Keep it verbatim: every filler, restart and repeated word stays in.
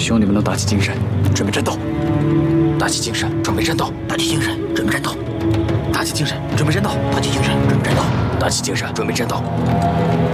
兄弟们都打起精神，准备战斗！打起精神，准备战斗！ 打起精神，准备战斗！ 打起精神，准备战斗！ 打起精神，准备战斗！ 打起精神，准备战斗！